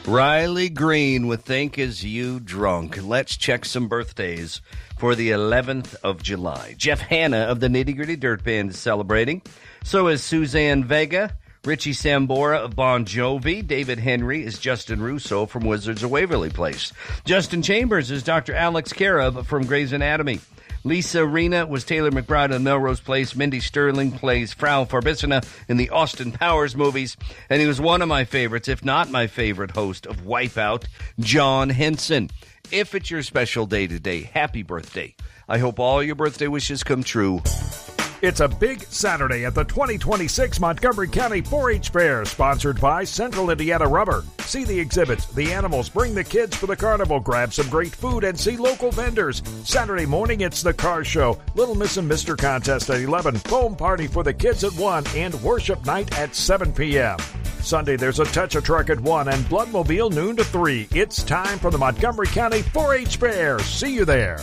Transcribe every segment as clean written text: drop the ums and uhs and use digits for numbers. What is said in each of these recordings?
Riley Green with Think Is You Drunk. Let's check some birthdays for the 11th of July. Jeff Hanna of the Nitty Gritty Dirt Band is celebrating. So is Suzanne Vega. Richie Sambora of Bon Jovi. David Henry is Justin Russo from Wizards of Waverly Place. Justin Chambers is Dr. Alex Karev from Grey's Anatomy. Lisa Rena was Taylor McBride on Melrose Place. Mindy Sterling plays Frau Farbissina in the Austin Powers movies. And he was one of my favorites, if not my favorite host of Wipeout, John Henson. If it's your special day today, happy birthday. I hope all your birthday wishes come true. It's a big Saturday at the 2026 Montgomery County 4-H Fair, sponsored by Central Indiana Rubber. See the exhibits, the animals, bring the kids for the carnival, grab some great food, and see local vendors. Saturday morning, it's the car show, Little Miss and Mr. Contest at 11, foam party for the kids at 1, and worship night at 7 p.m. Sunday, there's a Touch a Truck at 1 and Bloodmobile noon to 3. It's time for the Montgomery County 4-H Fair. See you there.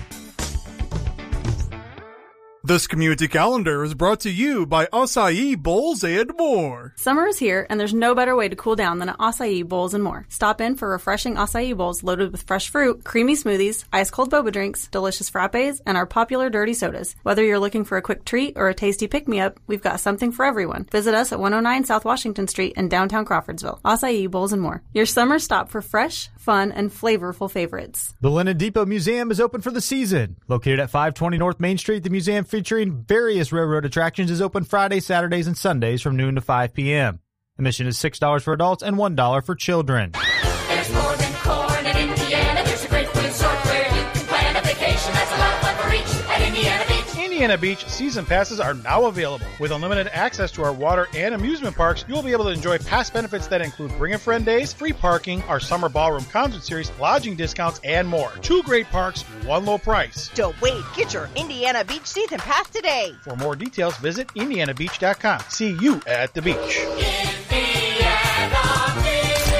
This community calendar is brought to you by Acai Bowls and More. Summer is here, and there's no better way to cool down than at Acai Bowls and More. Stop in for refreshing acai bowls loaded with fresh fruit, creamy smoothies, ice-cold boba drinks, delicious frappes, and our popular dirty sodas. Whether you're looking for a quick treat or a tasty pick-me-up, we've got something for everyone. Visit us at 109 South Washington Street in downtown Crawfordsville. Acai Bowls and More. Your summer stop for fresh, fun, and flavorful favorites. The Lennon Depot Museum is open for the season. Located at 520 North Main Street, the museum featuring various railroad attractions is open Fridays, Saturdays, and Sundays from noon to 5 p.m. Admission is $6 for adults and $1 for children. There's more than corn in Indiana. There's a great food resort where you can plan a vacation. That's a lot of fun for each at Indiana Beach. Indiana Beach season passes are now available. With unlimited access to our water and amusement parks, you will be able to enjoy past benefits that include Bring a Friend Days, free parking, our summer ballroom concert series, lodging discounts, and more. 2 great parks, 1 low price. Don't wait. Get your Indiana Beach season pass today. For more details, visit IndianaBeach.com. See you at the beach. Indiana Beach.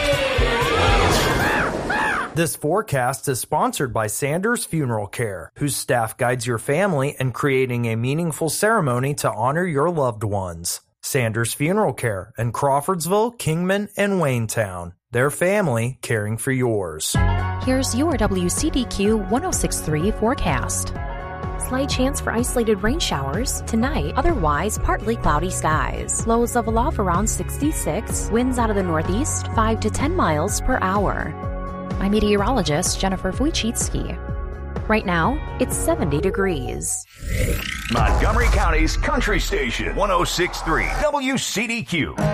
This forecast is sponsored by Sanders Funeral Care, whose staff guides your family in creating a meaningful ceremony to honor your loved ones. Sanders Funeral Care in Crawfordsville, Kingman, and Waynetown. Their family caring for yours. Here's your WCDQ 106.3 forecast. Slight chance for isolated rain showers tonight, otherwise partly cloudy skies. Lows level off around 66, winds out of the northeast 5 to 10 miles per hour. I'm meteorologist Jennifer Wojcicki. Right now, it's 70 degrees. Montgomery County's Country Station, 106.3 WCDQ.